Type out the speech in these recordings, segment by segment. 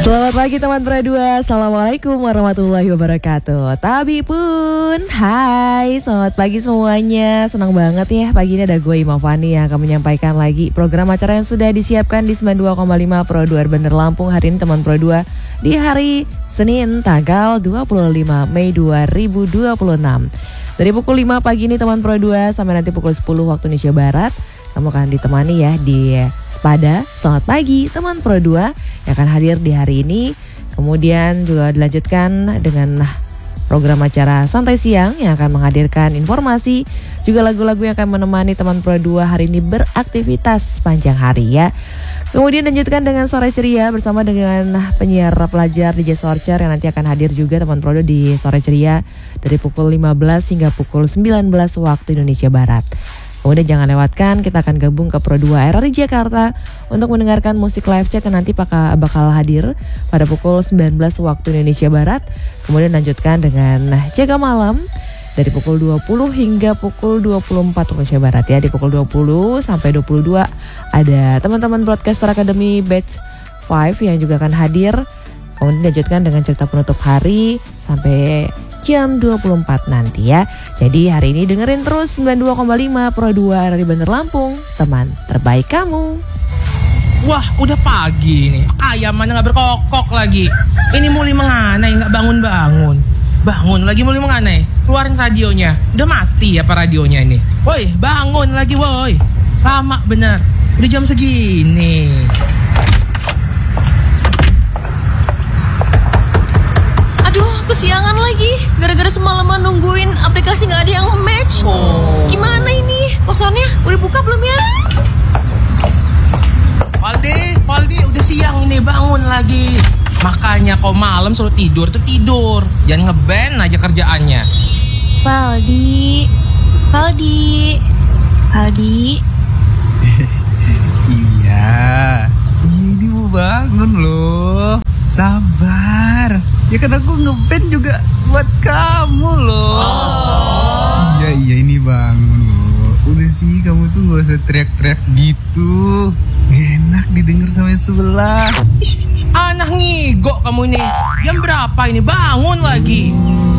Selamat pagi teman Pro 2. Assalamualaikum warahmatullahi wabarakatuh. Tabi pun, hai, selamat pagi semuanya. Senang banget ya pagi ini ada gue Ima Fani yang akan menyampaikan lagi program acara yang sudah disiapkan di 92,5 Pro 2 Bener Lampung hari ini teman Pro 2 di hari Senin tanggal 25 Mei 2026. Dari pukul 5 pagi ini teman Pro 2 sampai nanti pukul 10 waktu Indonesia Barat. Kamu akan ditemani ya di Sepada. Selamat pagi teman Pro 2 yang akan hadir di hari ini. Kemudian juga dilanjutkan dengan program acara Santai Siang yang akan menghadirkan informasi, juga lagu-lagu yang akan menemani teman Pro 2 hari ini beraktivitas sepanjang hari ya. Kemudian dilanjutkan dengan Sore Ceria bersama dengan penyiar pelajar DJ Sorcer yang nanti akan hadir juga teman Pro 2 di Sore Ceria dari pukul 15 hingga pukul 19 waktu Indonesia Barat. Kemudian jangan lewatkan, kita akan gabung ke Pro 2 RRI Jakarta untuk mendengarkan musik live chat yang nanti bakal hadir pada pukul 19 waktu Indonesia Barat. Kemudian lanjutkan dengan Jaga Malam dari pukul 20 hingga pukul 24 waktu Indonesia Barat ya. Di pukul 20 sampai 22 ada teman-teman Broadcaster Academy Batch 5 yang juga akan hadir. Kemudian dilanjutkan dengan cerita penutup hari sampai jam 24 nanti ya. Jadi hari ini dengerin terus 92,5 Pro 2 RRI Bener Lampung, teman terbaik kamu. Wah, udah pagi nih. Ayam mana gak berkokok lagi. Ini mulai menganai, gak bangun-bangun. Bangun lagi mulai menganai. Keluarin radionya. Udah mati apa radionya ini? Woi, bangun lagi woi. Lama bener. Udah jam segini. Kesiangan lagi, gara-gara semalaman nungguin aplikasi gak ada yang match. Gimana ini? Kosannya udah buka belum ya? Paldi, udah siang ini, bangun lagi. Makanya kok malam suruh tidur tuh tidur. Jangan ngeband aja kerjaannya. Paldi. Iya, ini mau bangun loh. Sabar. Ya kan aku ngeband juga buat kamu loh. Iya ini bangun loh. Udah sih kamu tuh gak usah teriak-teriak gitu. Gak enak didengar sama yang sebelah. Anak ngigo kamu ini. Jam berapa ini? Bangun lagi.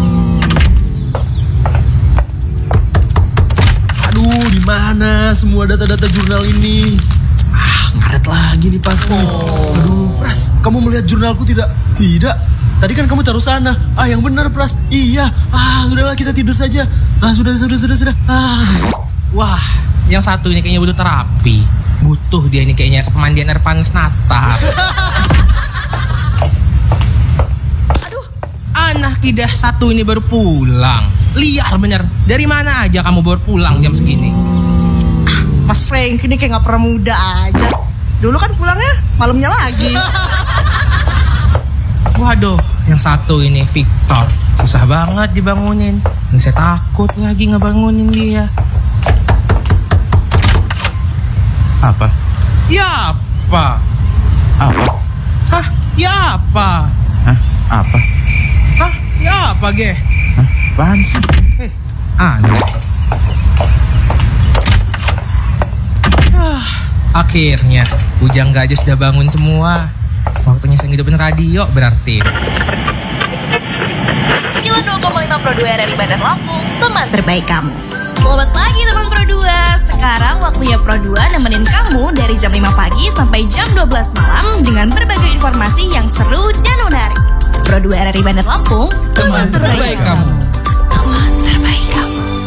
Aduh, di mana semua data-data jurnal ini? Ngaret lagi nih pasti. Aduh, Pras, kamu melihat jurnalku tidak? Tidak. Tadi kan kamu taruh sana. Yang benar, Pras. Iya. Udahlah kita tidur saja. Sudah. Wah, yang satu ini kayaknya butuh terapi. Butuh dia ini kayaknya ke pemandian air panas Natal. Aduh, anak kidah satu ini baru pulang. Liar bener. Dari mana aja kamu baru pulang jam segini? Mas Frank ini kayak gak pernah muda aja. Dulu kan pulangnya malamnya lagi. Waduh, yang satu ini Victor. Susah banget dibangunin. Ini saya takut lagi ngebangunin dia. Apa? Ya apa? Apa? Hah? Ya apa? Apa? Hah? Ya apa, Ge? Apaan sih? Aneh. Akhirnya Ujang Gajah sudah bangun semua. Waktunya saya ngidupin radio berarti. 92,5 Pro 2 RRI Bener Lampung, teman terbaik kamu. Selamat pagi teman Pro 2. Sekarang waktunya Pro 2 nemenin kamu dari jam 5 pagi sampai jam 12 malam dengan berbagai informasi yang seru dan menarik. Pro 2 RRI Bener Lampung, Teman terbaik kamu.